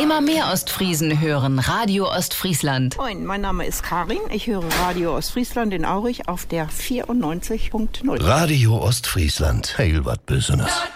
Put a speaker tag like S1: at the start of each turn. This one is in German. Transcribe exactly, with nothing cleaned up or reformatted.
S1: Immer mehr Ostfriesen hören Radio Ostfriesland.
S2: Moin, mein Name ist Karin. Ich höre Radio Ostfriesland in Aurich auf der vierundneunzig Punkt null.
S3: Radio Ostfriesland. Heil wat Business.